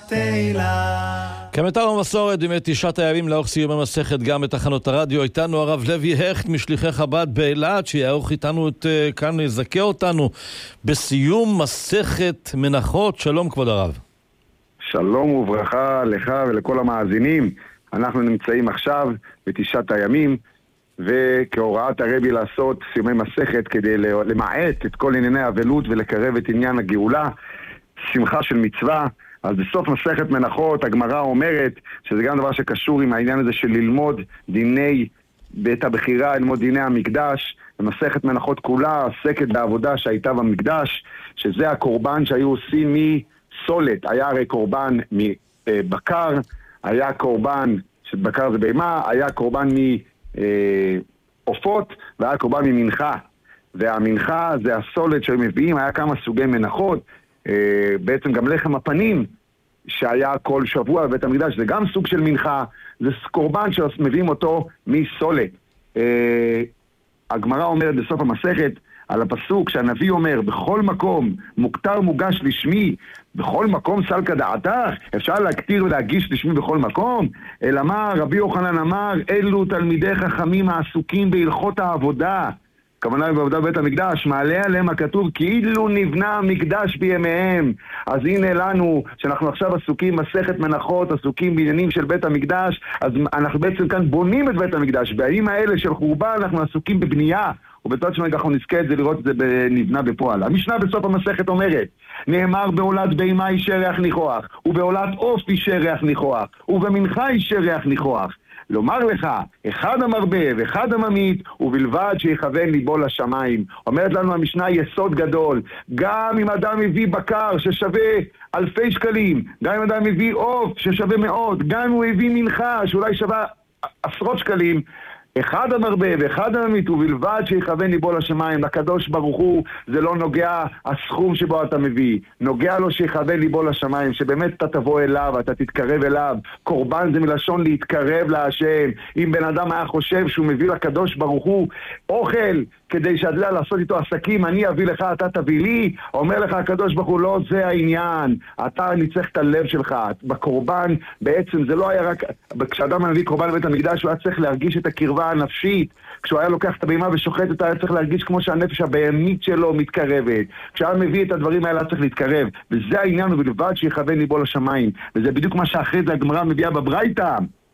תהילה. כמיטב המסורת בימי תשעת הימים לאורך סיום המסכת גם בתחנות הרדיו, איתנו הרב לוי הכט משליחי חב"ד באילת, שיערוך איתנו כאן, יזכה אותנו בסיום מסכת מנחות. שלום כבוד הרב. שלום וברכה לך ולכל המאזינים. אנחנו נמצאים עכשיו בתשעת הימים, וכהוראת הרבי לעשות סיומי מסכת כדי למעט את כל ענייני האבלות ולקרב את עניין הגאולה, שמחה של מצווה. אז בסוף מסכת מנחות הגמרא אומרת שזה גם דבר שקשור עם העניין הזה של ללמוד דיני בית הבחירה, ללמוד דיני המקדש. ומסכת מנחות כולה עסקת בעבודה שהייתה במקדש, שזה הקורבן שהיו עושים מסולת. היה הרי קורבן מבקר, היה קורבן שבקר זה בהמה, היה קורבן מעופות, והיה קורבן ממנחה. והמנחה זה הסולת שהם מביאים, היה כמה סוגי מנחות, בעצם גם לחם הפנים שהיה כל שבוע בבית המקדש, זה גם סוג של מנחה, זה קורבן שמביאים אותו מסולת. הגמרא אומרת בסוף המסכת על הפסוק שהנביא אומר, בכל מקום מוכתר מוגש לשמי, בכל מקום סלקא דעתך, אפשר להכתיר ולהגיש לשמי בכל מקום. אלא מה רבי יוחנן אמר, אלו תלמידי חכמים העסוקים בהלכות העבודה, כוונה בעבודה בבית המקדש, מעלה עליהם הכתוב כאילו נבנה המקדש בימיהם. אז הנה לנו שאנחנו עכשיו עסוקים מסכת מנחות, עסוקים בעניינים של בית המקדש, אז אנחנו בעצם כאן בונים את בית המקדש. בימים האלה של חורבן אנחנו עסוקים בבנייה, ובצד שמונה אנחנו נזכה את זה לראות את זה נבנה בפועל. המשנה בסוף המסכת אומרת, נאמר בעולת בהמה יישאר ריח ניחוח, ובעולת עוף יישאר ריח ניחוח, ובמנחה יישאר ריח ניחוח. לומר לך, אחד המרבה ואחד הממית, ובלבד שיכוון ליבו לשמיים. אומרת לנו המשנה יסוד גדול, גם אם אדם מביא בקר ששווה אלפי שקלים, גם אם אדם מביא עוף ששווה מאות, גם אם הוא הביא מנחה שאולי שווה עשרות שקלים, אחד המרבה ואחד הממית, ובלבד שיכוון ליבו לשמיים. לקדוש ברוך הוא זה לא נוגע הסכום שבו אתה מביא, נוגע לו שיכוון ליבו לשמיים, שבאמת אתה תבוא אליו, אתה תתקרב אליו. קורבן זה מלשון להתקרב להשם. אם בן אדם היה חושב שהוא מביא לקדוש ברוך הוא אוכל כדי שאתה לעשות איתו עסקים, אני אביא לך, אתה תביא לי, אומר לך הקדוש ברוך הוא, לא זה העניין, אתה ניצח את הלב שלך. בקורבן בעצם זה לא היה רק, כשאדם מביא קורבן לבית המקדש הוא היה צריך להרגיש את הקרבה הנפשית. כשהוא היה לוקח את הבהמה ושוחט אותה היה צריך להרגיש כמו שהנפש הבהמית שלו מתקרבת. כשהיה מביא את הדברים האלה היה צריך להתקרב, וזה העניין, ובלבד שיכוון ליבו לשמיים. וזה בדיוק מה שאחרי זה הגמרא מביאה בברייתא.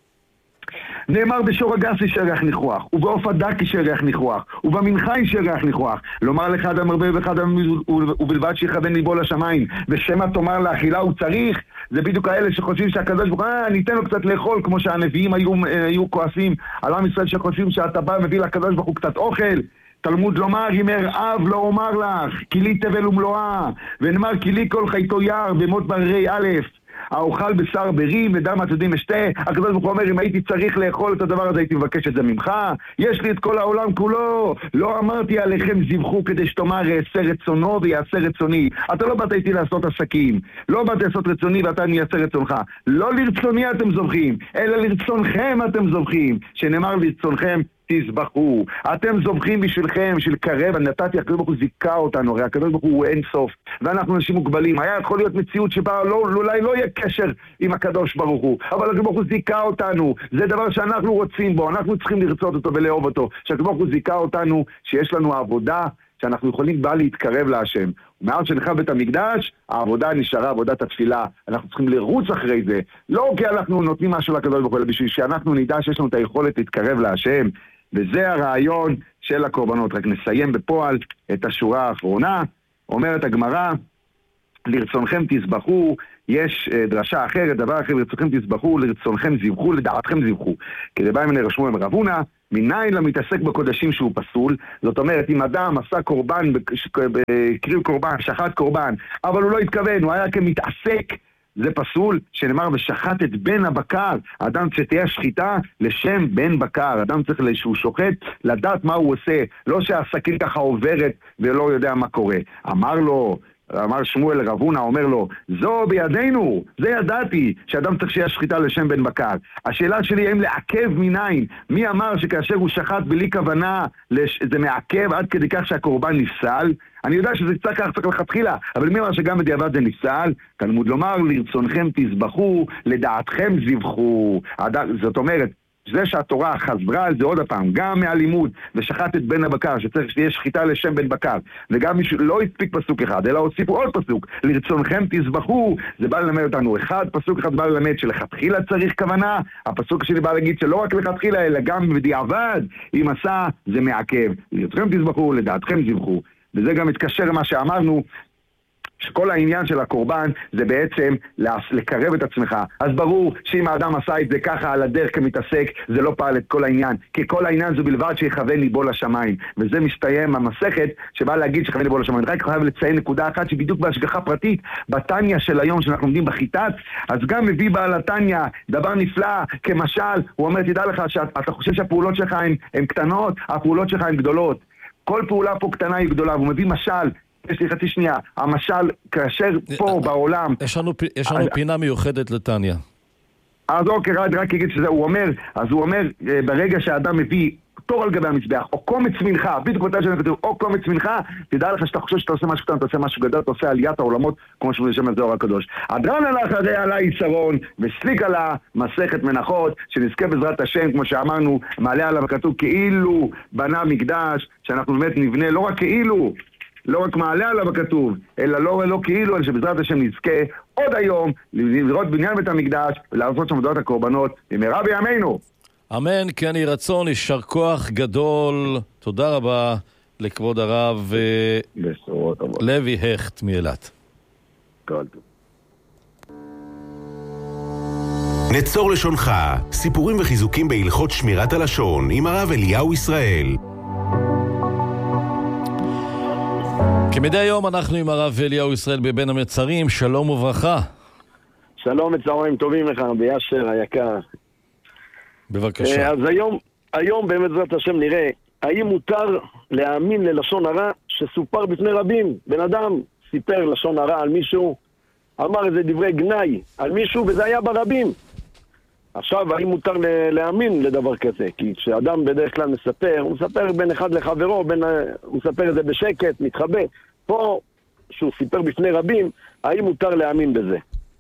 נאמר בשור הגס יישאר ריח ניחוח, ובעוף הדק יישאר ריח ניחוח, ובמנחה יישאר ריח ניחוח. לומר לך אדם הרבה ואחד ובלבד שיכוון ליבו לשמיים, ושמא תאמר לאכילה הוא צריך. זה בדיוק האלה שחושבים שהקדוש ברוך הוא ניתן לו קצת לאכול, כמו שהנביאים היו כועסים על עם ישראל שחושבים שאתה בא מביא לקדוש ברוך הוא קצת אוכל. תלמוד לומר, ימר אב לא אומר לך, כי לי תבל ומלואה, ונאמר כי לי כל חייתו יער במות בררי א', האוכל בשר ברים ודם עצודים אשתה. הקדוש ברוך הוא אומר, אם הייתי צריך לאכול את הדבר הזה הייתי מבקש את זה ממך. יש לי את כל העולם כולו, לא אמרתי עליכם זבחו כדי שתאמר אעשה רצונו ויעשה רצוני. אתה לא באת איתי לעשות עסקים, לא באת לעשות רצוני ואתה אני אעשה רצונך. לא לרצוני אתם זובחים, אלא לרצונכם אתם זובחים, שנאמר לרצונכם תזבחו. אתם זובחים בשבילכם, בשביל קרב. נתתי, הקדוש ברוך הוא זיכה אותנו, הרי הקדוש ברוך הוא אין סוף ואנחנו אנשים מוגבלים. היה יכול להיות מציאות שבה אולי לא יהיה קשר עם הקדוש ברוך הוא, אבל הקדוש ברוך הוא זיכה אותנו. זה דבר שאנחנו רוצים בו, אנחנו צריכים לרצות אותו ולאהוב אותו, שהקדוש ברוך הוא זיכה אותנו, שיש לנו עבודה שאנחנו יכולים בה להתקרב להשם. ומאז שנחרב בית המקדש, העבודה נשארה עבודת התפילה. אנחנו צריכים לרוץ אחרי זה, לא כי אנחנו נותנים משהו לקדוש ברוך הוא, אלא בשביל שאנחנו נדע שיש לנו את היכולת להתקרב להשם. וזה הרעיון של הקורבנות. רק נסיים בפועל את השורה האחרונה. אומרת הגמרא, לרצונכם תזבחו. יש דרשה אחרת, דבר אחר, לרצונכם תזבחו, לרצונכם זבחו, לדעתכם זבחו. כדביים הנה רשמו עם רב הונא, מניין למתעסק בקודשים שהוא פסול. זאת אומרת, אם אדם עשה קורבן, קריב קורבן, שחט קורבן, אבל הוא לא התכוון, הוא היה כמתעסק, זה פסול. שנאמר ושחט את בן הבקר. אדם שתהיה שחיטה לשם בן בקר, אדם צריך שהוא שוחט לדעת מה הוא עושה, לא שהסכין ככה עוברת ולא יודע מה קורה. אמר לו אמר שמואל רב הונא, אומר לו, זו בידינו, זה ידעתי, שאדם צריך שיהיה שחיטה לשם בן בקר. השאלה שלי, האם לעכב מניין? מי אמר שכאשר הוא שחט בלי כוונה, זה מעכב עד כדי כך שהקורבן נפסל? אני יודע שזה קצת כך צריך לכתחילה, אבל מי אמר שגם בדיעבד זה נפסל? תלמוד לומר, לרצונכם תזבחו, לדעתכם זבחו. זאת אומרת, זה שהתורה חזרה על זה עוד הפעם, גם מהלימוד ושחט את בן הבקר, שצריך שתהיה שחיטה לשם בן בקר, וגם מישהו לא הספיק פסוק אחד, אלא הוסיפו עוד פסוק, לרצונכם תזבחו, זה בא ללמד אותנו אחד, פסוק אחד בא ללמד שלכתחילה צריך כוונה, הפסוק שלי בא להגיד שלא רק לכתחילה, אלא גם בדיעבד, אם עשה, זה מעכב, לרצונכם תזבחו, לדעתכם זבחו, וזה גם מתקשר למה שאמרנו, שכל העניין של הקורבן זה בעצם לקרב את עצמך. אז ברור שאם האדם עשה את זה ככה על הדרך כמתעסק, זה לא פעל את כל העניין, כי כל העניין זה בלבד שיכוון ליבו לשמיים, וזה מסתיים המסכת שבא להגיד שיכוון ליבו לשמיים. רק חייב לציין נקודה אחת שבדיוק בהשגחה פרטית בתניה של היום שאנחנו לומדים בחיטת, אז גם מביא בעל התניה דבר נפלא כמשל, הוא אומר תדע לך שאתה חושב שהפעולות שלך הן קטנות, הפעולות שלך הן גדולות, כל פעולה פה קטנה היא גדולה, והוא מביא משל, יש לי חצי שנייה, המשל כאשר פה בעולם... יש לנו פינה מיוחדת לתניה. אז אוקיי, רק אגיד שזה, הוא אומר, ברגע שהאדם מביא תור על גבי המזבח, או קומץ מנחה, בדיוק אותה שאני כתוב, או קומץ מנחה, תדע לך שאתה חושב שאתה עושה משהו קטן, אתה עושה משהו גדול, אתה עושה עליית העולמות, כמו שבשם הזוהר הקדוש. הדרן הלך הרי עלה יצרון, וסליק עלה מסכת מנחות, שנזכה בעזרת השם, כמו שאמרנו, מעלה עליו כתוב, כאילו בנה מקדש, שאנחנו באמת נבנה, לא רק כאילו, לא רק מעלה עליו הכתוב, אלא לא כאילו, אלא שבעזרת השם נזכה עוד היום לראות בניין בית המקדש ולעשות שם עבודת הקורבנות במהרה בימינו. אמן, כן יהי רצון, יישר כוח גדול. תודה רבה לכבוד הרב לוי הכט מאילת. כל טוב. נצור לשונך, סיפורים וחיזוקים בהלכות שמירת הלשון עם הרב אליהו ישראל. כמדי היום אנחנו עם הרב אליהו ישראל בבין המצרים. שלום וברכה. שלום וצהריים טובים לך בישר היקר. בבקשה. אז היום באמת זאת השם נראה האם מותר להאמין ללשון הרע שסופר בפני רבים. בן אדם סיפר לשון הרע על מישהו, אמר איזה דברי גנאי על מישהו וזה היה ברבים. עכשיו האם מותר להאמין לדבר כזה? כי כשאדם בדרך כלל מספר, הוא מספר בין אחד לחברו, הוא מספר את זה בשקט, מתחבא. פה שהוא סיפר בפני רבים, האם מותר להאמין בזה?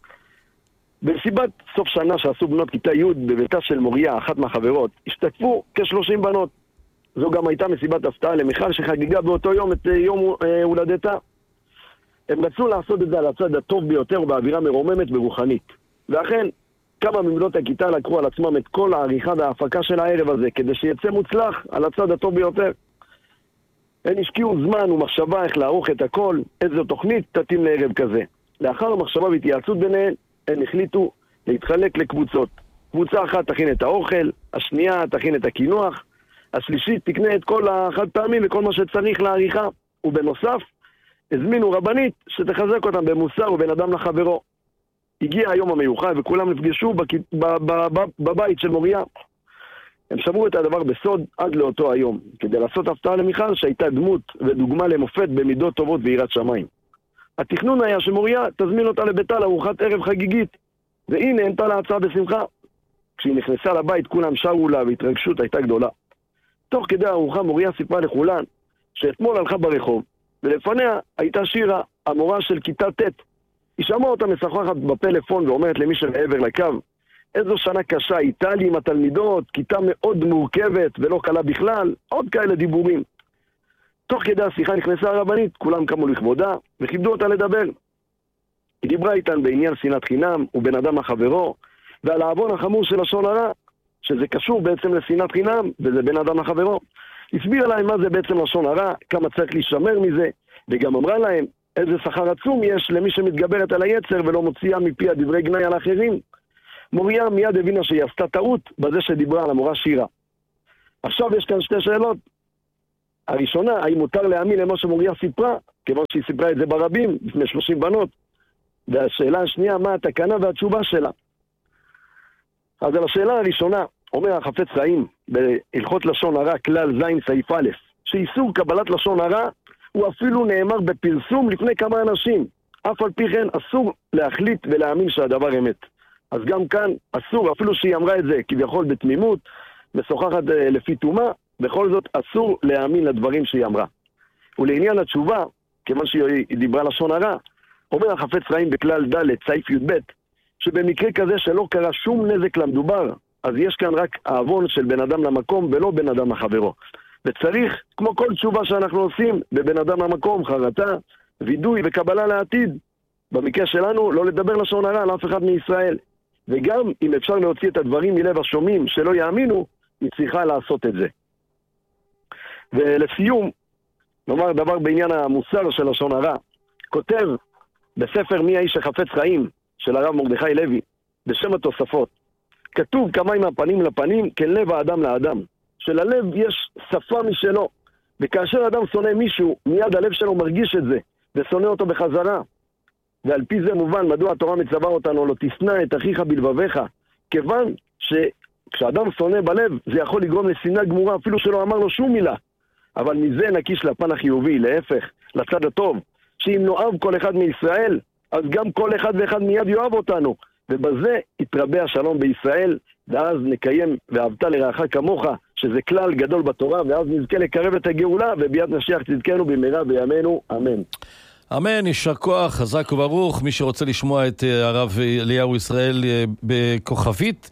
במסיבת סוף שנה שעשו בנות כיתה י' בביתה של מוריה, אחת מהחברות, השתתפו כ-30 בנות. זו גם הייתה מסיבת הפתעה למיכל שחגיגה באותו יום את יום הולדתה. הם רצו לעשות את זה על הצד הטוב ביותר ובאווירה מרוממת ורוחנית. ואכן, כמה מבנות הכיתה לקחו על עצמם את כל העריכה וההפקה של הערב הזה, כדי שיצא מוצלח על הצד הטוב ביותר. הם השקיעו זמן ומחשבה איך לערוך את הכל, איזו תוכנית תתאים לערב כזה. לאחר המחשבה והתייעצות ביניהם, הם החליטו להתחלק לקבוצות. קבוצה אחת תכין את האוכל, השנייה תכין את הכינוח, השלישית תקנה את כל החד פעמים וכל מה שצריך לעריכה, ובנוסף, הזמינו רבנית שתחזק אותם במוסר ובין אדם לחברו. הגיע היום המיוחד וכולם נפגשו בבית של מוריה. הם שמרו את הדבר בסוד עד לאותו היום, כדי לעשות הפתעה למיכל שהייתה דמות ודוגמה למופת במידות טובות ויראת שמיים. התכנון היה שמוריה תזמין אותה לביתה לארוחת ערב חגיגית, והיא נהנתה להצעה בשמחה. כשהיא נכנסה לבית כולם שרו לה והתרגשות הייתה גדולה. תוך כדי הארוחה מוריה סיפרה לכולן שאתמול הלכה ברחוב, ולפניה הייתה שירה, המורה של כיתה ט'. היא שמעה אותה משוחחת בפלאפון ואומרת למי שמעבר לקו, איזו שנה קשה הייתה לי עם התלמידות, כיתה מאוד מורכבת ולא קלה בכלל, עוד כאלה דיבורים. תוך כדי השיחה נכנסה הרבנית, כולם קמו לכבודה וכיבדו אותה לדבר. היא דיברה איתן בעניין שנאת חינם ובין אדם לחברו, ועל העוון החמור של לשון הרע, שזה קשור בעצם לשנאת חינם וזה בין אדם לחברו. הסבירה להם מה זה בעצם לשון הרע, כמה צריך להישמר מזה, וגם אמרה להם איזה שכר עצום יש למי שמתגברת על היצר ולא מוציאה מפי הדברי גנאי על האחרים. מוריה מיד הבינה שהיא עשתה טעות בזה שדיברה על המורה שירה. עכשיו יש כאן שתי שאלות. הראשונה, האם מותר להאמין למה שמוריה סיפרה, כיוון שהיא סיפרה את זה ברבים, לפני 30 בנות. והשאלה השנייה, מה התקנה והתשובה שלה? אז על השאלה הראשונה, אומר החפץ חיים, בהלכות לשון הרע, כלל זין סעיף א', שאיסור קבלת לשון הרע, הוא אפילו נאמר בפרסום לפני כמה אנשים. אף על פי כן אסור להחליט ולהאמין שהדבר אמת. אז גם כאן אסור, אפילו שהיא אמרה את זה כביכול בתמימות, משוחחת לפי תומה, בכל זאת אסור להאמין לדברים שהיא אמרה. ולעניין התשובה, כיוון שהיא דיברה לשון הרע, אומר החפץ חיים בכלל ד' סעיף י"ב, שבמקרה כזה שלא קרה שום נזק למדובר, אז יש כאן רק העוון של בן אדם למקום ולא בן אדם לחברו. וצריך, כמו כל תשובה שאנחנו עושים, בבן אדם למקום, חרטה, וידוי וקבלה לעתיד. במקרה שלנו, לא לדבר לשון הרע על אף אחד מישראל. וגם אם אפשר להוציא את הדברים מלב השומעים שלא יאמינו, היא צריכה לעשות את זה. ולסיום, נאמר דבר בעניין המוסר של לשון הרע. כותב בספר מי האיש החפץ חיים של הרב מרדכי לוי, בשם התוספות, כתוב כמים מהפנים לפנים, כן לב האדם לאדם. שללב יש שפה משלו, וכאשר אדם שונא מישהו, מיד הלב שלו מרגיש את זה, ושונא אותו בחזרה. ועל פי זה מובן מדוע התורה מצווה אותנו, לא תשנא את אחיך בלבביך, כיוון שכשאדם שונא בלב, זה יכול לגרום לשנאה גמורה, אפילו שלא אמר לו שום מילה. אבל מזה נקיש לפן החיובי, להפך, לצד הטוב, שאם נאהב כל אחד מישראל, אז גם כל אחד ואחד מיד יאהב אותנו, ובזה יתרבה השלום בישראל, ואז נקיים ואהבת לרעך כמוך, שזה כלל גדול בתורה, ואז נזכה לקרב את הגאולה, וביד משיח צדקנו במהרה בימינו, אמן. אמן, יישר כוח, חזק וברוך. מי שרוצה לשמוע את הרב אליהו ישראל בכוכבית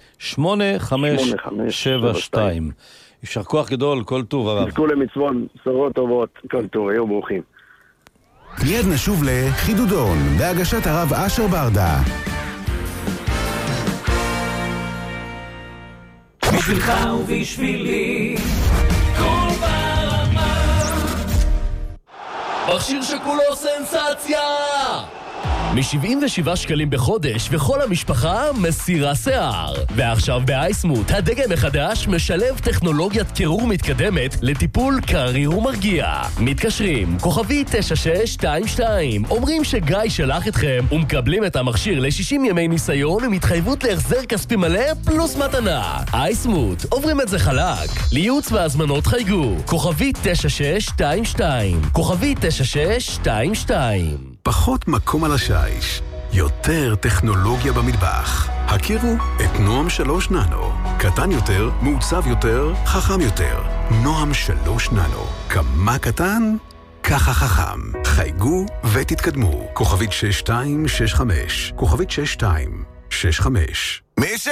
8572. יישר כוח גדול, כל טוב הרב. תזכו למצוות, בשורות טובות, כל טוב, היו ברוכים. מיד נשוב לחידודון, בהגשת הרב אשר ברדה. בשבילך ובשבילי כל ברמה, מכשיר שכולו סנסציה, מ-77 שקלים בחודש וכל המשפחה מסירה שיער. ועכשיו באייסמוט הדגם החדש משלב טכנולוגיית קירור מתקדמת לטיפול קריר ומרגיע. מתקשרים כוכבי 9622, אומרים שגיא שלח אתכם ומקבלים את המכשיר ל-60 ימי ניסיון עם התחייבות להחזר כספי מלא פלוס מתנה. אייסמוט, עוברים את זה חלק. לייעוץ והזמנות חייגו כוכבי 9622, כוכבי 9622. פחות מקום על השיש, יותר טכנולוגיה במטבח. הכירו את נועם 3 ננו. קטן יותר, מעוצב יותר, חכם יותר. נועם 3 ננו. כמה קטן? ככה חכם. חייגו ותתקדמו. כוכבית 6265. כוכבית 6265. מי